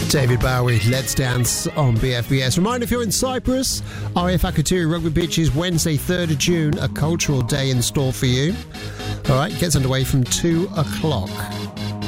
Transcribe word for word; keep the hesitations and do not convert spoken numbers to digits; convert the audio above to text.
David Bowie, Let's Dance on B F B S. Reminder, if you're in Cyprus, R A F Akrotiri Rugby Pitch is Wednesday, third of June, a cultural day in store for you. All right, gets underway from two o'clock.